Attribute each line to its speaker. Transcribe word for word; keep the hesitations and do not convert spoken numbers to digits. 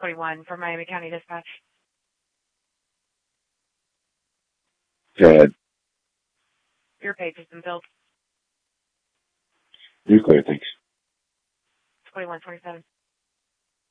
Speaker 1: twenty-one for Miami County Dispatch.
Speaker 2: Go ahead.
Speaker 1: Your page has been filled.
Speaker 2: You're clear, thanks.
Speaker 1: twenty-one twenty-seven.